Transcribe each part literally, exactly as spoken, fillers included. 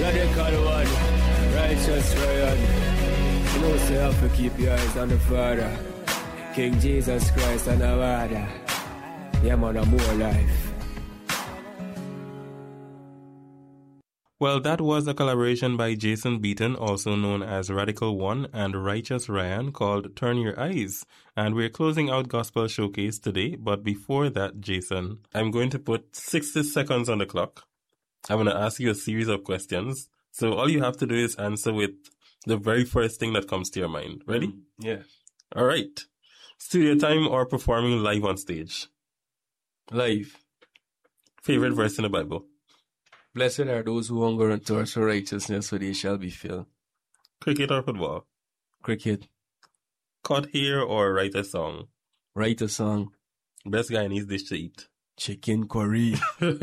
Radical one, righteous Ryan. You know, so you have to keep your eyes on the Father, King Jesus Christ and our Father. Yeah, man, a more life. Well, that was a collaboration by Jason Beaton, also known as Radical One, and Righteous Ryan, called Turn Your Eyes. And we're closing out Gospel Showcase today, but before that, Jason, I'm going to put sixty seconds on the clock. I'm going to ask you a series of questions. So all you have to do is answer with the very first thing that comes to your mind. Ready? Mm, yeah. All right. Studio time or performing live on stage? Live. Favorite verse in the Bible? Blessed are those who hunger and thirst for righteousness, for they shall be filled. Cricket or football? Cricket. Cut hair or write a song? Write a song. Best Guyanese dish to eat? Chicken curry.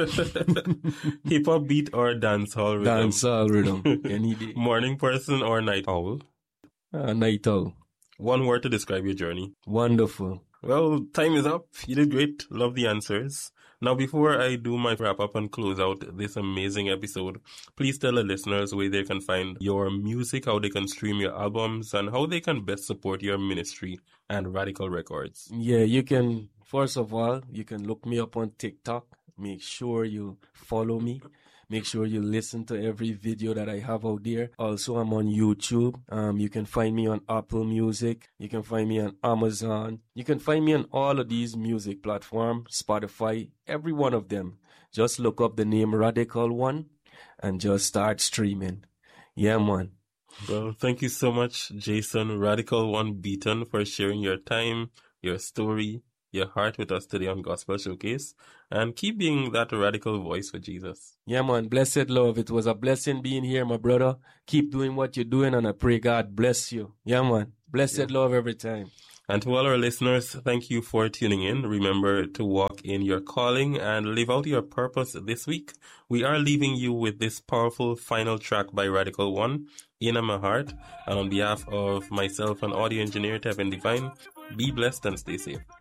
Hip hop beat or dance hall rhythm? Dance hall rhythm. Any day. Morning person or night owl? Uh, night owl. One word to describe your journey. Wonderful. Well, time is up. You did great. Love the answers. Now, before I do my wrap up and close out this amazing episode, please tell the listeners where they can find your music, how they can stream your albums, and how they can best support your ministry and Radical Records. Yeah, you can, first of all, you can look me up on TikTok. Make sure you follow me. Make sure you listen to every video that I have out there. Also, I'm on YouTube. Um, you can find me on Apple Music. You can find me on Amazon. You can find me on all of these music platforms, Spotify, every one of them. Just look up the name Radical One and just start streaming. Yeah, man. Well, thank you so much, Jason Radical One Beaton, for sharing your time, your story, your heart with us today on Gospel Showcase, and keep being that radical voice for Jesus. Yeah, man. Blessed love. It was a blessing being here, my brother. Keep doing what you're doing, and I pray God bless you. Yeah, man. Blessed yeah. love every time. And to all our listeners, thank you for tuning in. Remember to walk in your calling and live out your purpose this week. We are leaving you with this powerful final track by Radical One, In My Heart. And on behalf of myself and audio engineer Tevin Divine, be blessed and stay safe.